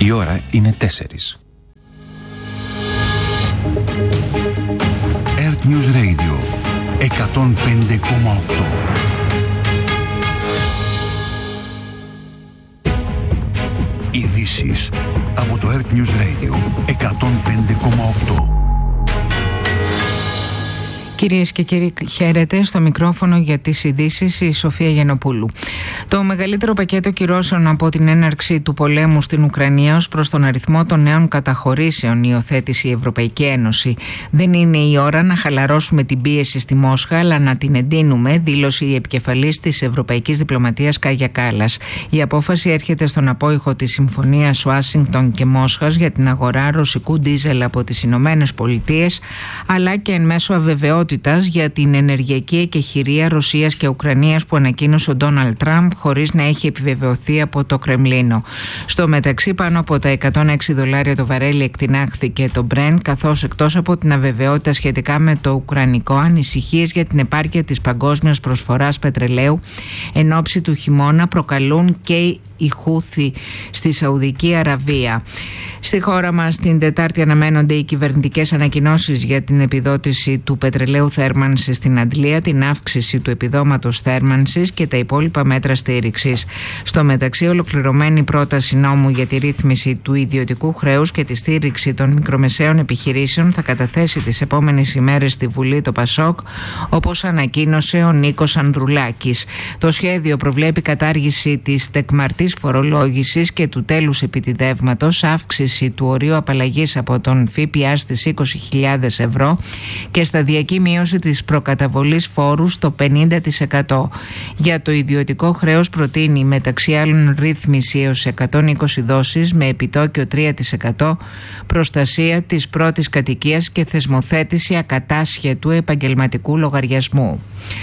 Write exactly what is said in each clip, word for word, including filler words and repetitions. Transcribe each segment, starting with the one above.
Η ώρα είναι τέσσερις. Earth News Radio εκατόν πέντε κόμμα οκτώ. Ειδήσεις από το Earth News Radio εκατόν πέντε κόμμα οκτώ. Κυρίες και κύριοι, χαίρετε. Στο μικρόφωνο για τις ειδήσεις η Σοφία Γιαννοπούλου. Το μεγαλύτερο πακέτο κυρώσεων από την έναρξη του πολέμου στην Ουκρανία ως προς τον αριθμό των νέων καταχωρήσεων υιοθέτησε η Ευρωπαϊκή Ένωση. Δεν είναι η ώρα να χαλαρώσουμε την πίεση στη Μόσχα, αλλά να την εντείνουμε, δήλωσε η επικεφαλής της Ευρωπαϊκής Διπλωματίας Κάγια Κάλλας. Η απόφαση έρχεται στον απόϊχο της Συμφωνίας Ουάσιγκτον και Μόσχας για την αγορά ρωσικού ντίζελ από τις Ηνωμένες Πολιτείες, αλλά και εν μέσω αβεβαιότητας για την ενεργειακή εκεχηρία Ρωσίας και Ουκρανίας που ανακοίνωσε ο Ντόναλντ Τραμπ χωρίς να έχει επιβεβαιωθεί από το Κρεμλίνο. Στο μεταξύ, πάνω από τα εκατόν έξι δολάρια το βαρέλι εκτινάχθηκε το Brent, καθώς εκτός από την αβεβαιότητα σχετικά με το ουκρανικό, ανησυχίες για την επάρκεια της παγκόσμιας προσφοράς πετρελαίου εν ώψη του χειμώνα προκαλούν και οι Χούθι στη Σαουδική Αραβία. Στη χώρα μας την Τετάρτη αναμένονται οι κυβερνητικές ανακοινώσεις για την επιδότηση του πετρελαίου θέρμανσης στην Αντλία, την αύξηση του επιδόματος θέρμανσης και τα υπόλοιπα μέτρα στήριξης. Στο μεταξύ, ολοκληρωμένη πρόταση νόμου για τη ρύθμιση του ιδιωτικού χρέους και τη στήριξη των μικρομεσαίων επιχειρήσεων θα καταθέσει τις επόμενες ημέρες στη Βουλή το Πασόκ, όπως ανακοίνωσε ο Νίκος Ανδρουλάκης. Το σχέδιο προβλέπει κατάργηση της τεκμαρτής φορολόγησης και του τέλους επιτιδεύματος, αύξηση του ορίου απαλλαγής από τον ΦΠΑ στις είκοσι χιλιάδες ευρώ και σταδιακή μείωση της προκαταβολής φόρου στο πενήντα τοις εκατό. Για το ιδιωτικό χρέος προτείνει μεταξύ άλλων ρύθμιση έως εκατόν είκοσι δόσεις με επιτόκιο τρία τοις εκατό, προστασία της πρώτης κατοικίας και θεσμοθέτηση ακατάσχετου επαγγελματικού λογαριασμού.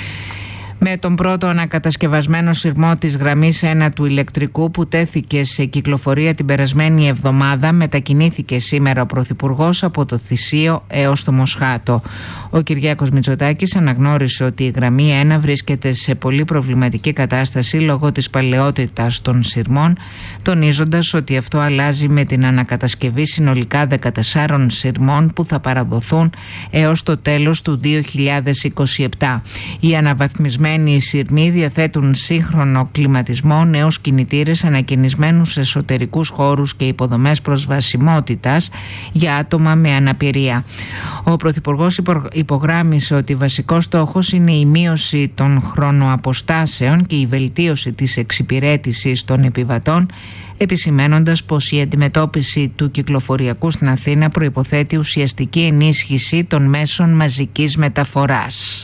Με τον πρώτο ανακατασκευασμένο σειρμό της γραμμής ένα του ηλεκτρικού που τέθηκε σε κυκλοφορία την περασμένη εβδομάδα, μετακινήθηκε σήμερα ο Πρωθυπουργός από το Θησίο έως το Μοσχάτο. Ο Κυριάκος Μητσοτάκης αναγνώρισε ότι η γραμμή ένα βρίσκεται σε πολύ προβληματική κατάσταση λόγω της παλαιότητας των σειρμών, τονίζοντας ότι αυτό αλλάζει με την ανακατασκευή συνολικά δεκατεσσάρων σειρμών που θα παραδοθούν έως το τέλος του δύο χιλιάδες είκοσι επτά. Η αναβαθμισμένη Οι σειρμοί διαθέτουν σύγχρονο κλιματισμό, νέους κινητήρες, ανακαινισμένους εσωτερικούς χώρους και υποδομές προσβασιμότητας για άτομα με αναπηρία. Ο Πρωθυπουργός υπογράμμισε ότι βασικός στόχος είναι η μείωση των χρονοαποστάσεων και η βελτίωση της εξυπηρέτησης των επιβατών, επισημένοντας πως η αντιμετώπιση του κυκλοφοριακού στην Αθήνα προϋποθέτει ουσιαστική ενίσχυση των μέσων μαζικής μεταφοράς.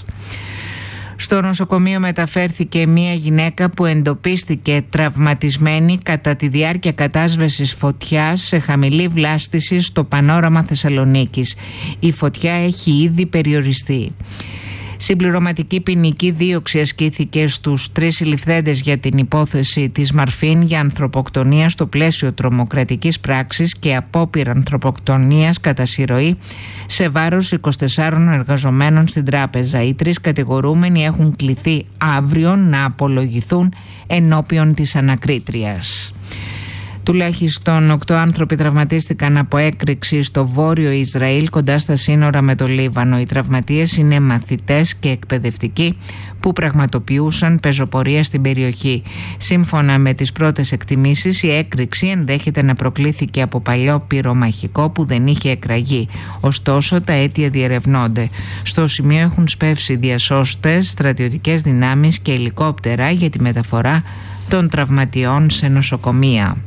Στο νοσοκομείο μεταφέρθηκε μία γυναίκα που εντοπίστηκε τραυματισμένη κατά τη διάρκεια κατάσβεσης φωτιάς σε χαμηλή βλάστηση στο Πανόραμα Θεσσαλονίκης. Η φωτιά έχει ήδη περιοριστεί. Συμπληρωματική ποινική δίωξη ασκήθηκε στους τρεις συλληφθέντες για την υπόθεση της Μαρφίν για ανθρωποκτονία στο πλαίσιο τρομοκρατικής πράξης και απόπειρα ανθρωποκτονίας κατά συρροή σε βάρος είκοσι τεσσάρων εργαζομένων στην τράπεζα. Οι τρεις κατηγορούμενοι έχουν κληθεί αύριο να απολογηθούν ενώπιον της ανακρίτριας. Τουλάχιστον οκτώ άνθρωποι τραυματίστηκαν από έκρηξη στο βόρειο Ισραήλ κοντά στα σύνορα με το Λίβανο. Οι τραυματίες είναι μαθητές και εκπαιδευτικοί που πραγματοποιούσαν πεζοπορία στην περιοχή. Σύμφωνα με τις πρώτες εκτιμήσεις, η έκρηξη ενδέχεται να προκλήθηκε από παλιό πυρομαχικό που δεν είχε εκραγεί. Ωστόσο, τα αίτια διερευνώνται. Στο σημείο έχουν σπεύσει διασώστες, στρατιωτικές δυνάμεις και ελικόπτερα για τη μεταφορά των τραυματιών σε νοσοκομεία.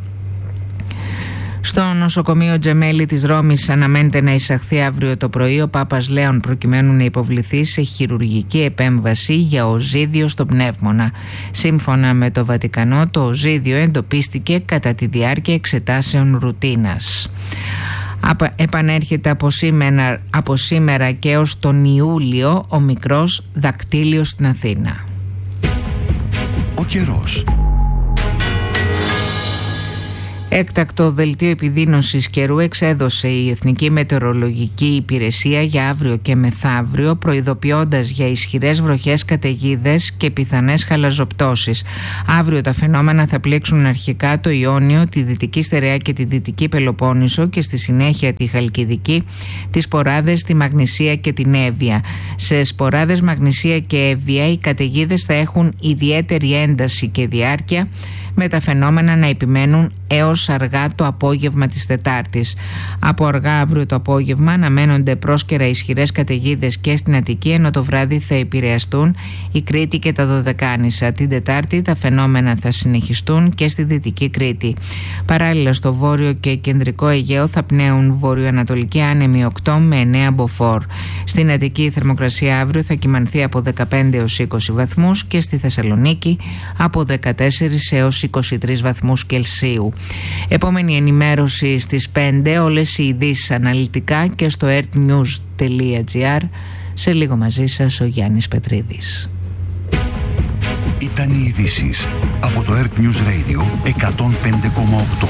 Στο νοσοκομείο Τζεμέλη της Ρώμης αναμένεται να εισαχθεί αύριο το πρωί ο Πάπας Λέων προκειμένου να υποβληθεί σε χειρουργική επέμβαση για οζίδιο στο πνεύμονα. Σύμφωνα με το Βατικανό, το οζίδιο εντοπίστηκε κατά τη διάρκεια εξετάσεων ρουτίνας. Επανέρχεται από σήμερα, από σήμερα και έως τον Ιούλιο ο μικρός δακτύλιος στην Αθήνα. Ο καιρός. Έκτακτο δελτίο επιδείνωσης καιρού εξέδωσε η Εθνική Μετεωρολογική Υπηρεσία για αύριο και μεθαύριο, προειδοποιώντας για ισχυρές βροχές, καταιγίδες και πιθανές χαλαζοπτώσεις. Αύριο τα φαινόμενα θα πλήξουν αρχικά το Ιόνιο, τη Δυτική Στερεά και τη Δυτική Πελοπόννησο και στη συνέχεια τη Χαλκιδική, τις Σποράδες, τη Μαγνησία και την Εύβοια. Σε Σποράδες, Μαγνησία και Εύβοια οι καταιγίδες θα έχουν ιδιαίτερη ένταση και διάρκεια, με τα φαινόμενα να επιμένουν έως αργά το απόγευμα της Τετάρτης. Από αργά αύριο το απόγευμα αναμένονται πρόσκαιρα ισχυρές καταιγίδες και στην Αττική, ενώ το βράδυ θα επηρεαστούν η Κρήτη και τα Δωδεκάνησα. Την Τετάρτη τα φαινόμενα θα συνεχιστούν και στη Δυτική Κρήτη. Παράλληλα στο βόρειο και κεντρικό Αιγαίο θα πνέουν βορειοανατολική άνεμοι οκτώ με εννέα μποφόρ. Στην Αττική η θερμοκρασία αύριο θα κυμανθεί από δεκαπέντε έως είκοσι βαθμούς και στη Θεσσαλονίκη από δεκατέσσερις έως είκοσι τρεις βαθμούς Κελσίου. Επόμενη ενημέρωση στις πέντε, όλες οι ειδήσεις αναλυτικά και στο earthnews τελεία gr. Σε λίγο μαζί σας ο Γιάννης Πετρίδης. Ήταν οι ειδήσεις από το Earth News Radio εκατόν πέντε κόμμα οκτώ.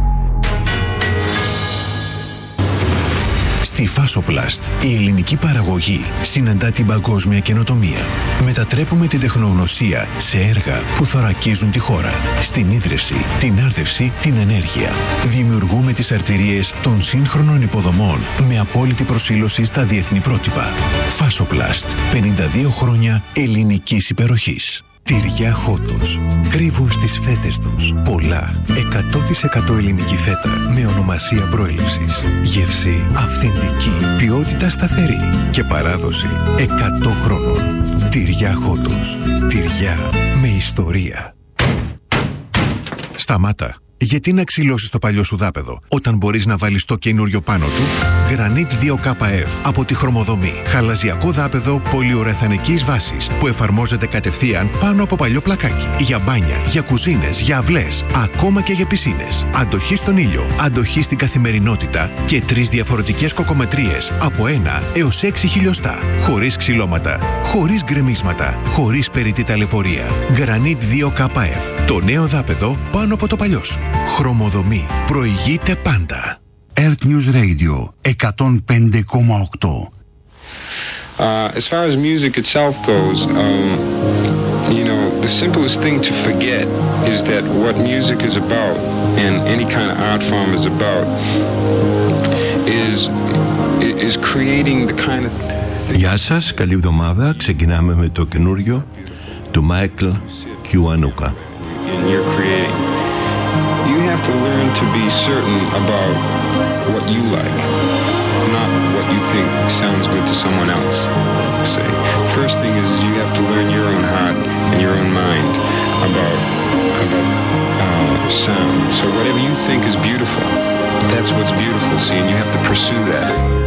Στη Φάσοπλαστ, η ελληνική παραγωγή συναντά την παγκόσμια καινοτομία. Μετατρέπουμε την τεχνογνωσία σε έργα που θωρακίζουν τη χώρα. Στην ίδρυυση, την άρδευση, την ενέργεια. Δημιουργούμε τις αρτηρίες των σύγχρονων υποδομών με απόλυτη προσήλωση στα διεθνή πρότυπα. Φάσοπλαστ, πενήντα δύο χρόνια ελληνικής υπεροχής. Τυριά Χότος. Κρύβουν στις φέτες τους πολλά εκατό τοις εκατό ελληνική φέτα με ονομασία προέλευσης. Γεύση αυθεντική, ποιότητα σταθερή και παράδοση εκατό χρόνων. Τυριά Χότος. Τυριά με ιστορία. Σταμάτα. Γιατί να ξυλώσεις το παλιό σου δάπεδο όταν μπορείς να βάλεις το καινούριο πάνω του? Granit δύο K F από τη Χρωμοδομή. Χαλαζιακό δάπεδο πολυουρεθανικής βάσης που εφαρμόζεται κατευθείαν πάνω από παλιό πλακάκι. Για μπάνια, για κουζίνες, για αυλές, ακόμα και για πισίνες. Αντοχή στον ήλιο, αντοχή στην καθημερινότητα και τρεις διαφορετικές κοκομετρίες από ένα έως έξι χιλιοστά. Χωρίς ξυλώματα, χωρίς γκρεμίσματα, χωρίς περιττή ταλαιπωρία. Granit δύο K F. Το νέο δάπεδο πάνω από το παλιό σου. Χρωμοδομή. Προηγείται πάντα. Earth News Radio εκατόν πέντε κόμμα οκτώ. Uh, as far as music itself goes, um, you know, the simplest thing to forget is that what music is about, and any kind of art form is about, is is creating the kind of... Γεια σας, καλή εβδομάδα. Ξεκινάμε με το καινούριο του Michael Kiwanuka. And you're creating. You have to learn to be certain about what you like, not what you think sounds good to someone else. Say, first thing is you have to learn your own heart and your own mind about about uh, sound. So whatever you think is beautiful, that's what's beautiful. See, and you have to pursue that.